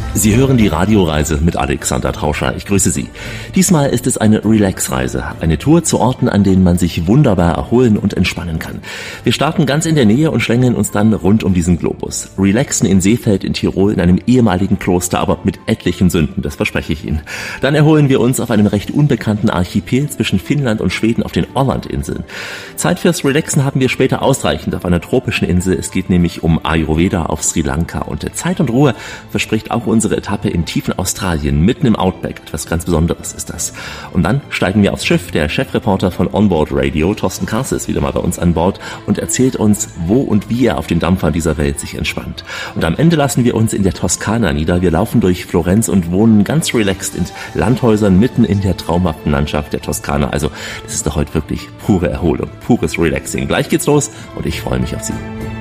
Sie hören die Radioreise mit Alexander Tauscher. Ich grüße Sie. Diesmal ist es eine Relax-Reise, eine Tour zu Orten, an denen man sich wunderbar erholen und entspannen kann. Wir starten ganz in der Nähe und schlängeln uns dann rund um diesen Globus. Relaxen in Seefeld in Tirol in einem ehemaligen Kloster, aber mit etlichen Sünden, das verspreche ich Ihnen. Dann erholen wir uns auf einem recht unbekannten Archipel zwischen Finnland und Schweden auf den Ålandinseln. Zeit fürs Relaxen haben wir später ausreichend auf einer tropischen Insel. Es geht nämlich um Ayurveda auf Sri Lanka und Zeit und Ruhe verspricht auch unsere Etappe im tiefen Australien, mitten im Outback. Etwas ganz Besonderes ist das. Und dann steigen wir aufs Schiff. Der Chefreporter von Onboard Radio, Thorsten Karse, ist wieder mal bei uns an Bord und erzählt uns, wo und wie er auf den Dampfern dieser Welt sich entspannt. Und am Ende lassen wir uns in der Toskana nieder. Wir laufen durch Florenz und wohnen ganz relaxed in Landhäusern mitten in der traumhaften Landschaft der Toskana. Also das ist doch heute wirklich pure Erholung, pures Relaxing. Gleich geht's los und ich freue mich auf Sie.